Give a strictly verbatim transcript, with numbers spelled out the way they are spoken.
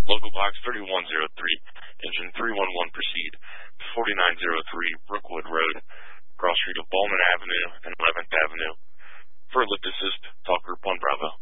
Local Box thirty-one oh three, Engine three one one, proceed to forty-nine oh three Brookwood Road, cross street of Ballman Avenue and eleventh Avenue. For a lift assist, talk group one Bravo.